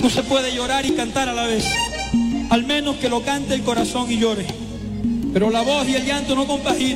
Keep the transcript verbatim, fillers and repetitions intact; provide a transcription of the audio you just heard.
No se puede llorar y cantar a la vez. Al menos que lo cante el corazón y llore. Pero la voz y el llanto no compaginan.